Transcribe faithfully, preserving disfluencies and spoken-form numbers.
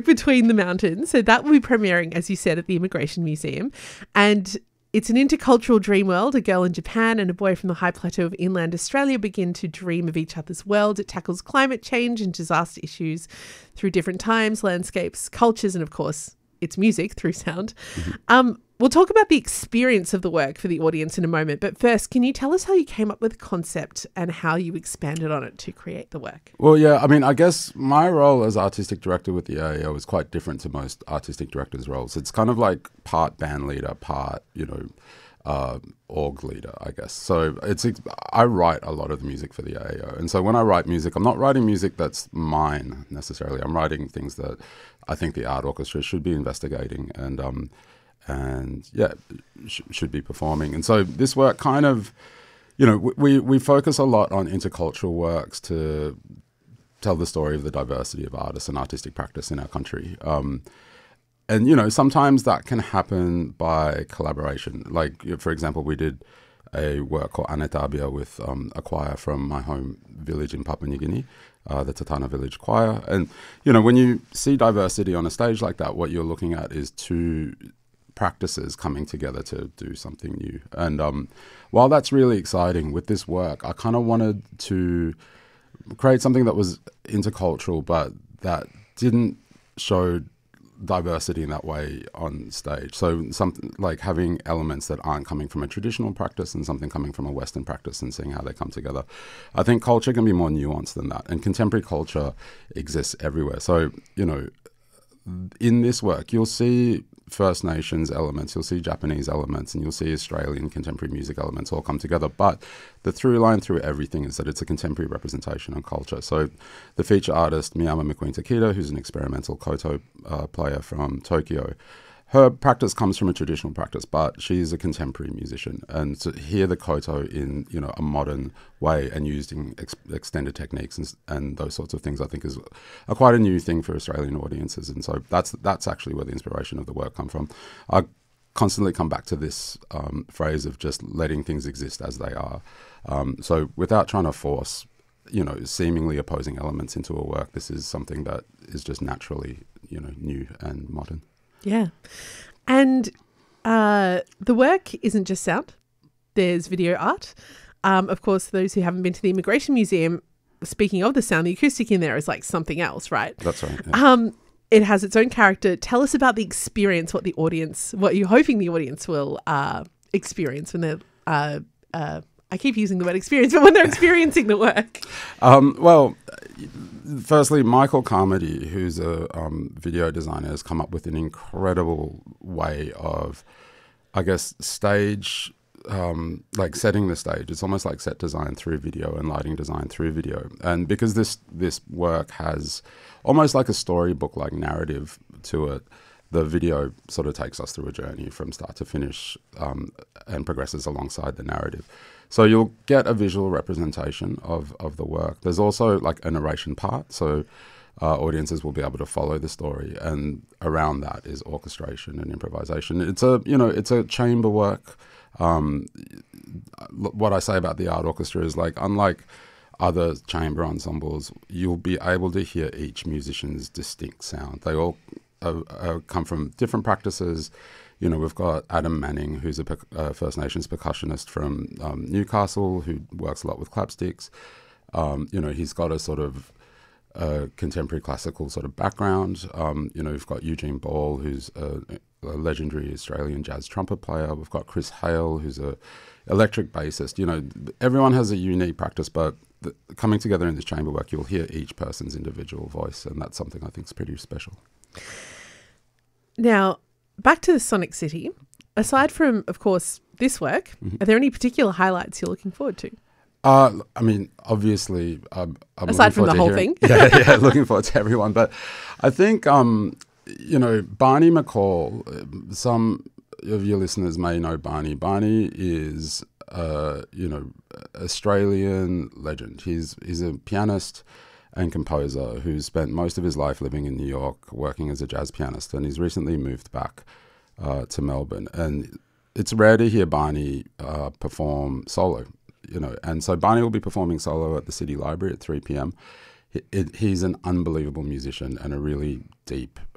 Between the Mountains. So that will be premiering, as you said, at the Immigration Museum. And it's an intercultural dream world. A girl in Japan and a boy from the high plateau of inland Australia begin to dream of each other's world. It tackles climate change and disaster issues through different times, landscapes, cultures, and of course, it's music through sound. Mm-hmm. Um, we'll talk about the experience of the work for the audience in a moment. But first, can you tell us how you came up with the concept and how you expanded on it to create the work? Well, yeah, I mean, I guess my role as artistic director with the A A O is quite different to most artistic directors' roles. It's kind of like part band leader, part, you know, uh, org leader, I guess. So it's I write a lot of the music for the A A O. And so when I write music, I'm not writing music that's mine necessarily. I'm writing things that I think the art orchestra should be investigating and, um, and yeah, sh- should be performing. And so this work kind of, you know, we, we focus a lot on intercultural works to tell the story of the diversity of artists and artistic practice in our country. Um, and, you know, sometimes that can happen by collaboration. Like, for example, we did a work called Anetabia with um, a choir from my home village in Papua New Guinea, uh, the Tatana Village Choir. And, you know, when you see diversity on a stage like that, what you're looking at is two practices coming together to do something new. And um, while that's really exciting with this work, I kind of wanted to create something that was intercultural, but that didn't show diversity in that way on stage. So something like having elements that aren't coming from a traditional practice and something coming from a Western practice and seeing how they come together. I think culture can be more nuanced than that. And contemporary culture exists everywhere. So, you know, in this work, you'll see First Nations elements, you'll see Japanese elements, and you'll see Australian contemporary music elements all come together. But the through line through everything is that it's a contemporary representation of culture. So the feature artist, Miyama McQueen Takeda, who's an experimental koto uh, player from Tokyo, her practice comes from a traditional practice, but she's a contemporary musician. And to hear the koto in, you know, a modern way and used in ex- extended techniques and, and those sorts of things, I think is a, quite a new thing for Australian audiences. And so that's that's actually where the inspiration of the work come from. I constantly come back to this um, phrase of just letting things exist as they are. Um, so without trying to force, you know, seemingly opposing elements into a work, this is something that is just naturally, you know, new and modern. Yeah. And uh, the work isn't just sound. There's video art. Um, of course, those who haven't been to the Immigration Museum, speaking of the sound, the acoustic in there is like something else, right? That's right. Yeah. Um, it has its own character. Tell us about the experience, what the audience, what you're hoping the audience will uh, experience when they're, uh, uh, I keep using the word experience, but when they're experiencing the work. Um, well, firstly, Michael Carmody, who's a um, video designer, has come up with an incredible way of, I guess, stage, um, like setting the stage. It's almost like set design through video and lighting design through video. And because this this work has almost like a storybook-like narrative to it, the video sort of takes us through a journey from start to finish um, and progresses alongside the narrative. So you'll get a visual representation of, of the work. There's also like a narration part, so uh, audiences will be able to follow the story, and around that is orchestration and improvisation. It's a you know it's a chamber work. Um, what I say about the art orchestra is like unlike other chamber ensembles, you'll be able to hear each musician's distinct sound. They all uh, uh, come from different practices. You know, we've got Adam Manning, who's a per- uh, First Nations percussionist from um, Newcastle, who works a lot with clapsticks. Um, you know, he's got a sort of uh, contemporary classical sort of background. Um, you know, we've got Eugene Ball, who's a, a legendary Australian jazz trumpet player. We've got Chris Hale, who's a electric bassist. You know, everyone has a unique practice, but the, coming together in this chamber work, you'll hear each person's individual voice, and that's something I think is pretty special. Now, back to the Sonic City. Aside from, of course, this work, mm-hmm. are there any particular highlights you're looking forward to? Uh, I mean, obviously, um, I'm aside from the whole hearing, thing, yeah, yeah, looking forward to everyone. But I think, um, you know, Barney McCall. Some of your listeners may know Barney. Barney is, uh, you know, Australian legend. He's he's a pianist and composer who's spent most of his life living in New York, working as a jazz pianist, and he's recently moved back uh, to Melbourne. And it's rare to hear Barney uh, perform solo, you know. And so Barney will be performing solo at the City Library at three p.m. He, it, he's an unbelievable musician and a really deep